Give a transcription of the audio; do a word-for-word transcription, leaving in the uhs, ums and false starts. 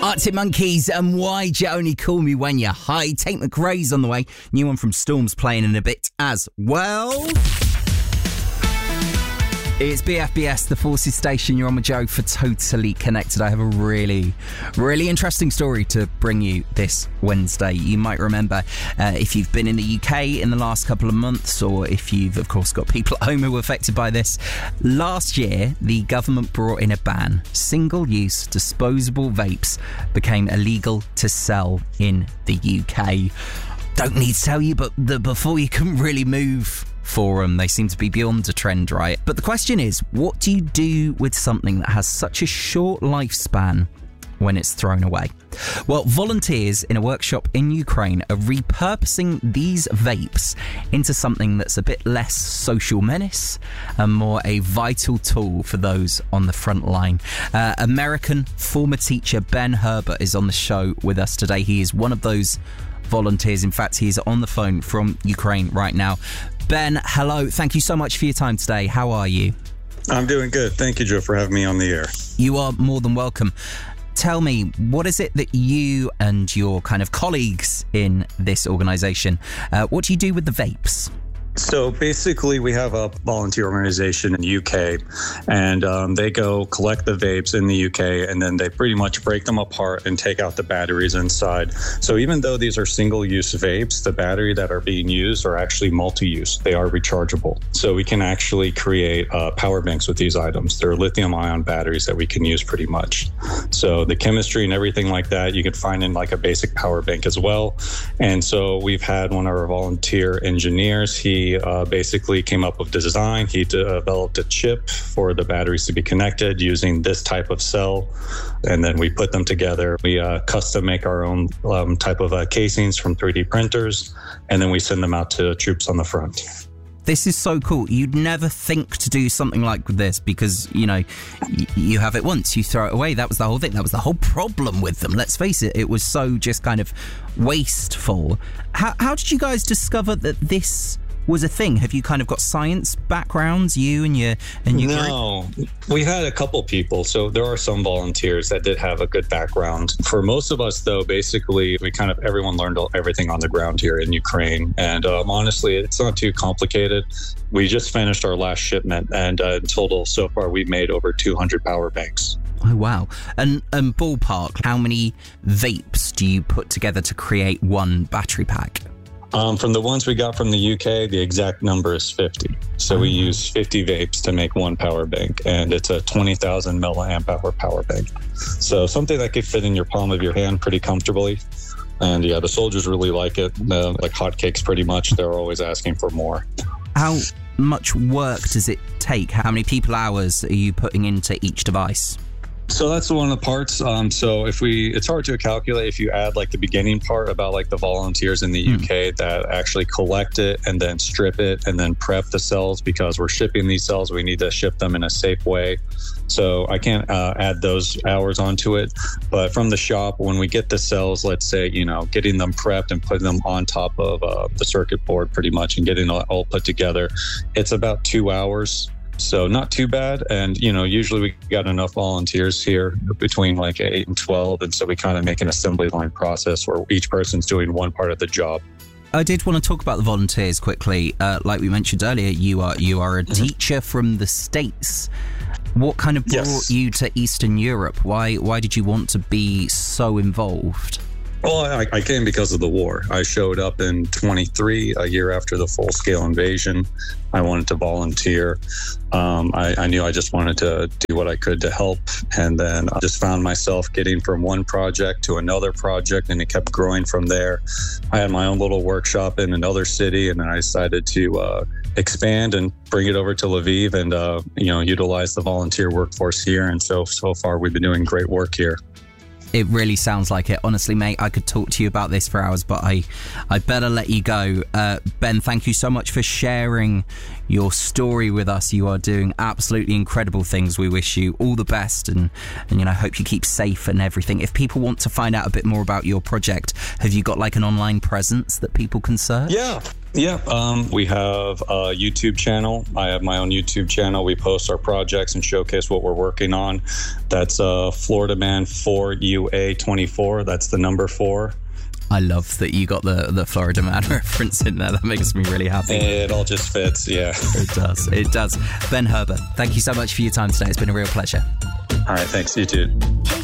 Arctic Monkeys and Why'd You Only Call Me When You're High. Tate McRae's on the way. New one from Storm's playing in a bit as well. It's B F B S, the Forces Station. You're on with Joe for Totally Connected. I have a really, really interesting story to bring you this Wednesday. You might remember uh, if you've been in the U K in the last couple of months, or if you've, of course, got people at home who were affected by this. Last year, the government brought in a ban. Single-use disposable vapes became illegal to sell in the U K. Don't need to tell you, but the, before you couldn't really move for them. They seem to be beyond a trend, right? But the question is, what do you do with something that has such a short lifespan when it's thrown away? Well, volunteers in a workshop in Ukraine are repurposing these vapes into something that's a bit less social menace and more a vital tool for those on the front line. Uh, American former teacher Ben Herbert is on the show with us today. He is one of those volunteers. In fact, he is on the phone from Ukraine right now. Ben, hello. Thank you so much for your time today. How are you? I'm doing good. Thank you, Joe, for having me on the air. You are more than welcome. Tell me, what is it that you and your kind of colleagues in this organisation, uh, what do you do with the vapes? So basically, we have a volunteer organization in the U K, and um, they go collect the vapes in the U K, and then they pretty much break them apart and take out the batteries inside. So even though these are single-use vapes, the battery that are being used are actually multi-use. They are rechargeable. So we can actually create uh, power banks with these items. They're lithium-ion batteries that we can use pretty much. So the chemistry and everything like that, you can find in like a basic power bank as well. And so we've had one of our volunteer engineers, he He uh, basically came up with the design. He developed a chip for the batteries to be connected using this type of cell. And then we put them together. We uh, custom make our own um, type of uh, casings from three D printers. And then we send them out to troops on the front. This is so cool. You'd never think to do something like this because, you know, y- you have it once, you throw it away. That was the whole thing. That was the whole problem with them. Let's face it. It was so just kind of wasteful. How, how did you guys discover that this was a thing? Have you kind of got science backgrounds, you and your and your No, group? We had a couple people. So there are some volunteers that did have a good background. For most of us, though, basically, we kind of everyone learned everything on the ground here in Ukraine. And um, honestly, it's not too complicated. We just finished our last shipment, and uh, in total, so far, we've made over two hundred power banks. Oh, wow. And, and ballpark, how many vapes do you put together to create one battery pack? Um, from the ones we got from the U K, the exact number is fifty. So we use fifty vapes to make one power bank, and it's a twenty thousand milliamp hour power bank. So something that could fit in your palm of your hand pretty comfortably. And yeah, the soldiers really like it. Uh, like hotcakes pretty much. They're always asking for more. How much work does it take? How many people hours are you putting into each device? So that's one of the parts. Um, so if we, it's hard to calculate if you add like the beginning part about like the volunteers in the mm. U K that actually collect it and then strip it and then prep the cells, because we're shipping these cells. We need to ship them in a safe way. So I can't uh, add those hours onto it. But from the shop, when we get the cells, let's say, you know, getting them prepped and putting them on top of uh, the circuit board pretty much and getting it all put together, it's about two hours. So not too bad. And, you know, usually we got enough volunteers here between like eight and twelve. And so we kind of make an assembly line process where each person's doing one part of the job. I did want to talk about the volunteers quickly. Uh, like we mentioned earlier, you are you are a mm-hmm. teacher from the States. What kind of brought yes. you to Eastern Europe? Why why did you want to be so involved? Well, I, I came because of the war. I showed up in twenty-three, a year after the full-scale invasion. I wanted to volunteer. Um, I, I knew I just wanted to do what I could to help. And then I just found myself getting from one project to another project, and it kept growing from there. I had my own little workshop in another city, and then I decided to uh, expand and bring it over to Lviv and, uh, you know, utilize the volunteer workforce here. And so, so far, we've been doing great work here. It really sounds like it. Honestly, mate, I could talk to you about this for hours, but I, I better let you go. Uh, Ben, thank you so much for sharing your story with us. You are doing absolutely incredible things. We wish you all the best, and, and you know, hope you keep safe and everything. If people want to find out a bit more about your project, have you got like an online presence that people can search? Yeah. Yeah, um, we have a YouTube channel. I have my own YouTube channel. We post our projects and showcase what we're working on. That's uh, Florida Man four U A twenty-four. That's the number four. I love that you got the, the Florida Man reference in there. That makes me really happy. It all just fits, yeah. It does, it does. Ben Herbert, thank you so much for your time today. It's been a real pleasure. All right, thanks. You too.